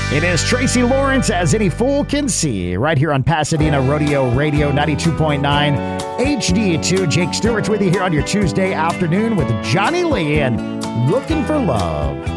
It is Tracy Lawrence, As Any Fool Can See, right here on Pasadena Rodeo Radio 92.9 HD2. Jake Stewart's with you here on your Tuesday afternoon with Johnny Lee and Looking for Love.